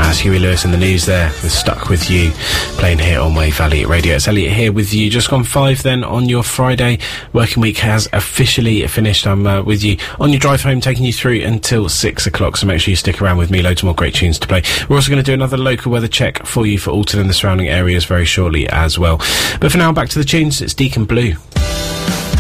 That's Huey Lewis in the News there. We're Stuck With You, playing here on Wave Valley Radio. It's Elliot here with you. Just gone 5 then on your Friday. Working week has officially finished. I'm with you on your drive home, taking you through until 6 o'clock, so make sure you stick around with me. Loads more great tunes to play. We're also going to do another local weather check for you for Alton and the surrounding areas very shortly as well. But for now, back to the tunes. It's Deacon Blue.